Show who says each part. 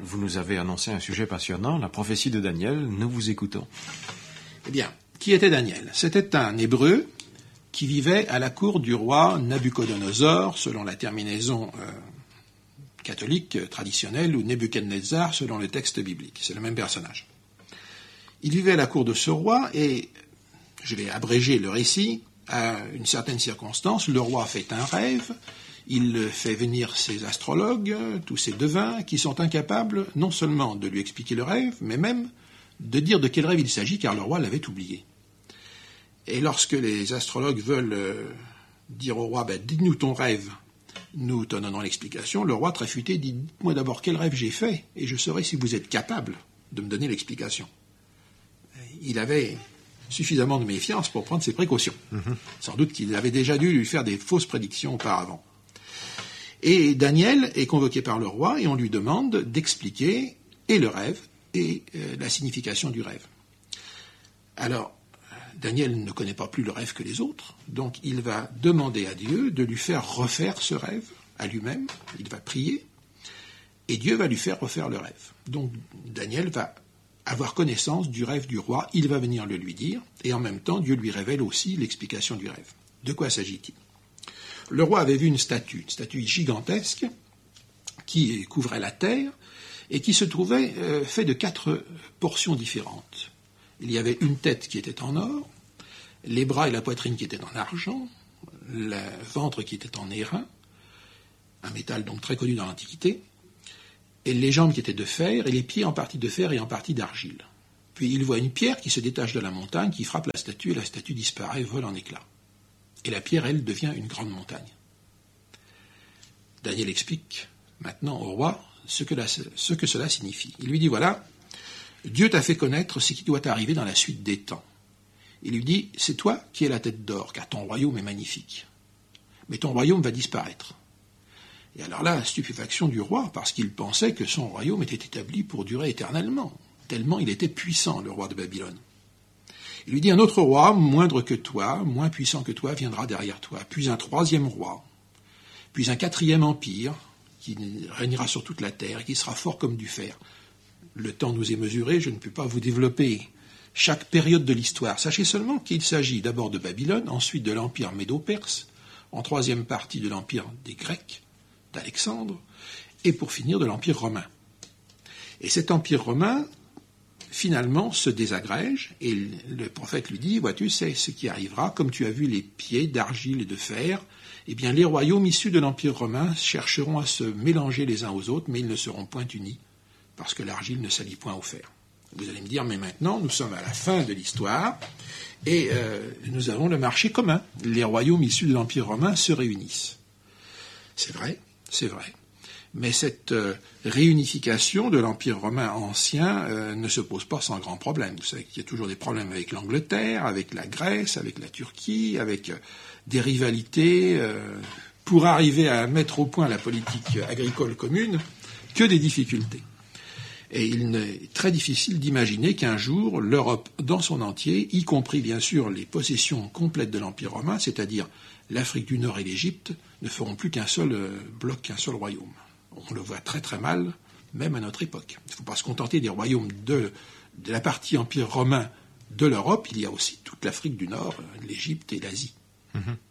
Speaker 1: vous nous avez annoncé un sujet passionnant, la prophétie de Daniel. Nous vous écoutons.
Speaker 2: Eh bien, qui était Daniel ? C'était un Hébreu qui vivait à la cour du roi Nabuchodonosor, selon la terminaison catholique traditionnelle, ou Nebuchadnezzar, selon le texte biblique. C'est le même personnage. Il vivait à la cour de ce roi et, je vais abréger le récit, à une certaine circonstance, le roi fait un rêve, il fait venir ses astrologues, tous ses devins, qui sont incapables non seulement de lui expliquer le rêve, mais même de dire de quel rêve il s'agit, car le roi l'avait oublié. Et lorsque les astrologues veulent dire au roi, dites-nous ton rêve, nous te donnons l'explication, le roi très futé dit, dites-moi d'abord quel rêve j'ai fait, et je saurai si vous êtes capable de me donner l'explication. Il avait suffisamment de méfiance pour prendre ses précautions. Sans doute qu'il avait déjà dû lui faire des fausses prédictions auparavant. Et Daniel est convoqué par le roi et on lui demande d'expliquer et le rêve et la signification du rêve. Alors, Daniel ne connaît pas plus le rêve que les autres, donc il va demander à Dieu de lui faire refaire ce rêve à lui-même, il va prier, et Dieu va lui faire refaire le rêve. Donc Daniel va avoir connaissance du rêve du roi, il va venir le lui dire, et en même temps, Dieu lui révèle aussi l'explication du rêve. De quoi s'agit-il ? Le roi avait vu une statue gigantesque, qui couvrait la terre, et qui se trouvait faite de 4 portions différentes. Il y avait une tête qui était en or, les bras et la poitrine qui étaient en argent, le ventre qui était en airain, un métal donc très connu dans l'Antiquité, et les jambes qui étaient de fer, et les pieds en partie de fer et en partie d'argile. Puis il voit une pierre qui se détache de la montagne, qui frappe la statue, et la statue disparaît, vole en éclats. Et la pierre, elle, devient une grande montagne. Daniel explique maintenant au roi ce que cela signifie. Il lui dit, voilà, Dieu t'a fait connaître ce qui doit arriver dans la suite des temps. Il lui dit, c'est toi qui es la tête d'or, car ton royaume est magnifique. Mais ton royaume va disparaître. Et alors là, stupéfaction du roi, parce qu'il pensait que son royaume était établi pour durer éternellement, tellement il était puissant, le roi de Babylone. Il lui dit, un autre roi, moindre que toi, moins puissant que toi, viendra derrière toi, puis un 3e roi, puis un 4e empire, qui régnera sur toute la terre, et qui sera fort comme du fer. Le temps nous est mesuré, je ne peux pas vous développer chaque période de l'histoire. Sachez seulement qu'il s'agit d'abord de Babylone, ensuite de l'empire médo-perse, en 3e partie de l'empire des Grecs, d'Alexandre, et pour finir de l'Empire romain. Et cet Empire romain, finalement, se désagrège, et le prophète lui dit, vois-tu, c'est ce qui arrivera, comme tu as vu les pieds d'argile et de fer, eh bien les royaumes issus de l'Empire romain chercheront à se mélanger les uns aux autres, mais ils ne seront point unis, parce que l'argile ne s'allie point au fer. Vous allez me dire, mais maintenant, nous sommes à la fin de l'histoire, et nous avons le marché commun. Les royaumes issus de l'Empire romain se réunissent. C'est vrai. Mais cette réunification de l'Empire romain ancien ne se pose pas sans grand problème. Vous savez qu'il y a toujours des problèmes avec l'Angleterre, avec la Grèce, avec la Turquie, avec des rivalités, pour arriver à mettre au point la politique agricole commune, que des difficultés. Et il est très difficile d'imaginer qu'un jour, l'Europe dans son entier, y compris bien sûr les possessions complètes de l'Empire romain, c'est-à-dire l'Afrique du Nord et l'Égypte, ne feront plus qu'un seul bloc, qu'un seul royaume. On le voit très très mal, même à notre époque. Il ne faut pas se contenter des royaumes de la partie empire romain de l'Europe, il y a aussi toute l'Afrique du Nord, l'Égypte et l'Asie.